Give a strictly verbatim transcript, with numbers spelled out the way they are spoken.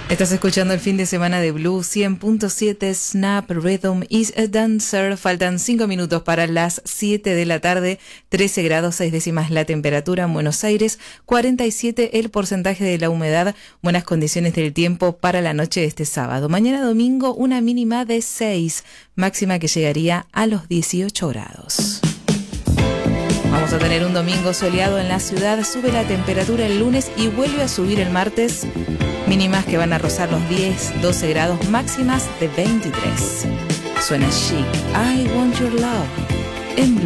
Estás escuchando el fin de semana de Blue cien punto siete. Snap Rhythm is a Dancer. Faltan cinco minutos para las siete de la tarde. trece grados seis décimas la temperatura en Buenos Aires. cuarenta y siete el porcentaje de la humedad. Buenas condiciones del tiempo para la noche de este sábado. Mañana domingo una mínima de seis. Máxima que llegaría a los dieciocho grados. Vamos a tener un domingo soleado en la ciudad. Sube la temperatura el lunes y vuelve a subir el martes. Mínimas que van a rozar los diez, doce grados, máximas de veintitrés. Suena chic. I Want Your Love en Blue.